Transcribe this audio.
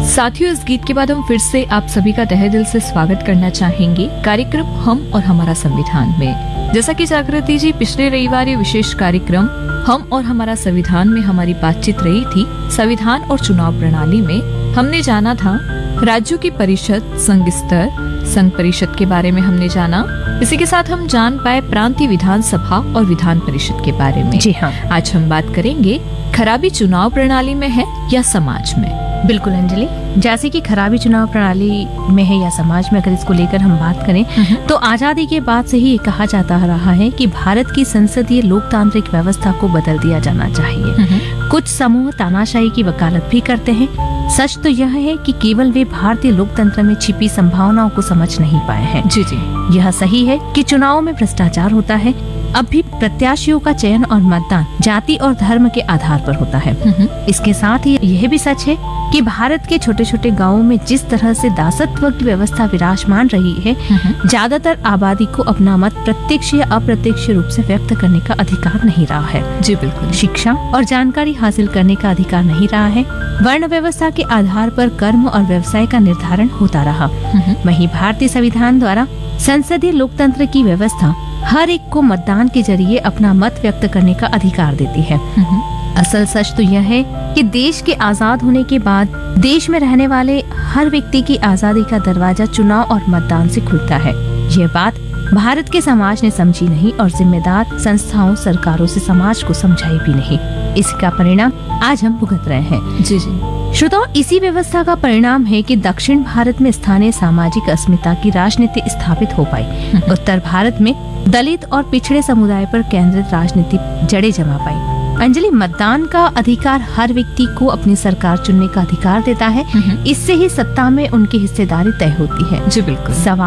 साथियों, इस गीत के बाद हम फिर से आप सभी का तहे दिल से स्वागत करना चाहेंगे कार्यक्रम हम और हमारा संविधान में। जैसा कि जागृति जी, पिछले रविवार ये विशेष कार्यक्रम हम और हमारा संविधान में हमारी बातचीत रही थी। संविधान और चुनाव प्रणाली में हमने जाना था राज्यों की परिषद, संघ स्तर, संघ परिषद के बारे में हमने जाना। इसी के साथ हम जान पाए प्रांतीय विधानसभा और विधान परिषद के बारे में। जी हाँ, आज हम बात करेंगे खराबी चुनाव प्रणाली में है या समाज में। बिल्कुल अंजलि, जैसे कि खराबी चुनाव प्रणाली में है या समाज में, अगर इसको लेकर हम बात करें तो आजादी के बाद से ही ये कहा जाता रहा है कि भारत की संसदीय लोकतांत्रिक व्यवस्था को बदल दिया जाना चाहिए। कुछ समूह तानाशाही की वकालत भी करते हैं। सच तो यह है कि केवल वे भारतीय लोकतंत्र में छिपी संभावनाओं को समझ नहीं पाए हैं। जी जी, यह सही है कि चुनाव में भ्रष्टाचार होता है। अब भी प्रत्याशियों का चयन और मतदान जाति और धर्म के आधार पर होता है। इसके साथ ही यह भी सच है कि भारत के छोटे छोटे गांवों में जिस तरह से दासत्व की व्यवस्था विराजमान रही है, ज्यादातर आबादी को अपना मत प्रत्यक्ष या अप्रत्यक्ष रूप से व्यक्त करने का अधिकार नहीं रहा है। जी बिल्कुल। शिक्षा और जानकारी हासिल करने का अधिकार नहीं रहा है। वर्ण व्यवस्था के आधार पर कर्म और व्यवसाय का निर्धारण होता रहा। वहीं भारतीय संविधान द्वारा संसदीय लोकतंत्र की व्यवस्था हर एक को मतदान के जरिए अपना मत व्यक्त करने का अधिकार देती है। असल सच तो यह है कि देश के आजाद होने के बाद देश में रहने वाले हर व्यक्ति की आजादी का दरवाजा चुनाव और मतदान से खुलता है। यह बात भारत के समाज ने समझी नहीं और जिम्मेदार संस्थाओं, सरकारों से समाज को समझाई भी नहीं। इसका परिणाम आज हम भुगत रहे हैं। जी जी। श्रोताओ, इसी व्यवस्था का परिणाम है कि दक्षिण भारत में स्थानीय सामाजिक अस्मिता की राजनीति स्थापित हो पाई। उत्तर भारत में दलित और पिछड़े समुदाय पर केंद्रित राजनीति जड़ें जमा पाई। अंजलि, मतदान का अधिकार हर व्यक्ति को अपनी सरकार चुनने का अधिकार देता है। इससे ही सत्ता में उनकी हिस्सेदारी तय होती है। जी बिल्कुल।